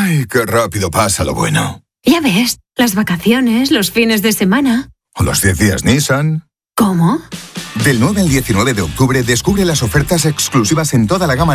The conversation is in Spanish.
Ay, qué rápido pasa lo bueno. Ya ves, las vacaciones, los fines de semana. O los 10 días Nissan. ¿Cómo? Del 9 al 19 de octubre descubre las ofertas exclusivas en toda la gama